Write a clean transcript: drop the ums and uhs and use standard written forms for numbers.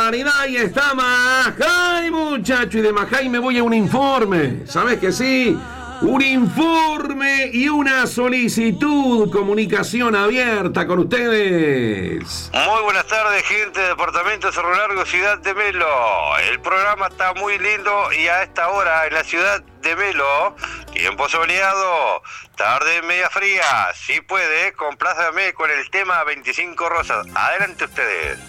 barbaridad! Ahí está Majay, muchacho. Y de Majay me voy a un informe. ¿Sabes que sí? Un informe y una solicitud. Comunicación abierta con ustedes. Muy buenas tardes, gente de Departamento Cerro Largo, Ciudad de Melo. El programa está muy lindo y a esta hora en la ciudad de Melo, tiempo soleado, tarde media fría. Si puede, compláceme con el tema 25 Rosas. Adelante ustedes.